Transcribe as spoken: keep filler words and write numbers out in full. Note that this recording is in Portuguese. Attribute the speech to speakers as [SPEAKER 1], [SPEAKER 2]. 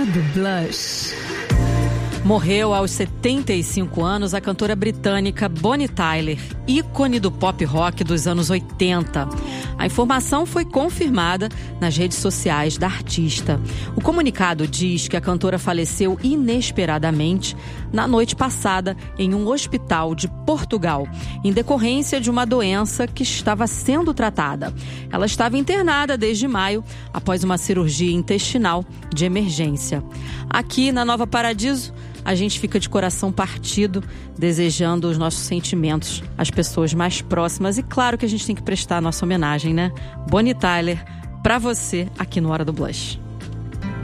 [SPEAKER 1] Hora do Blush. Morreu aos setenta e cinco anos a cantora britânica Bonnie Tyler, ícone do pop rock dos anos oitenta. A informação foi confirmada nas redes sociais da artista. O comunicado diz que a cantora faleceu inesperadamente na noite passada em um hospital de Portugal, em decorrência de uma doença que estava sendo tratada. Ela estava internada desde maio, após uma cirurgia intestinal de emergência. Aqui na Nova Paradiso, a gente fica de coração partido, desejando os nossos sentimentos às pessoas mais próximas. E claro que a gente tem que prestar a nossa homenagem, né? Bonnie Tyler, pra você, aqui no Hora do Blush.